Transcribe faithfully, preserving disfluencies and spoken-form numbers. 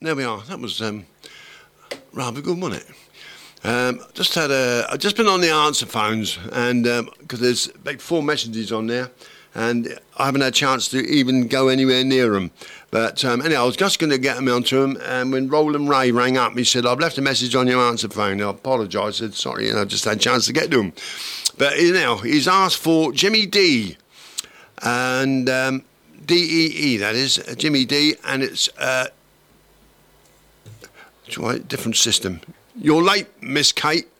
there we are. That was um, rather good, wasn't it? Um, just had a. I've just been on the answer phones, and because um, there's like four messages on there, and I haven't had a chance to even go anywhere near them. But um, anyhow, I was just going to get them onto them, and when Roland Ray rang up, he said, "I've left a message on your answer phone." I apologised. I said, "Sorry, you know, I just had a chance to get to them." But you know, he's asked for Jimmy D, and um, D E E, that is uh, Jimmy D, and it's uh, it's right, different system. You're late, Miss Kate.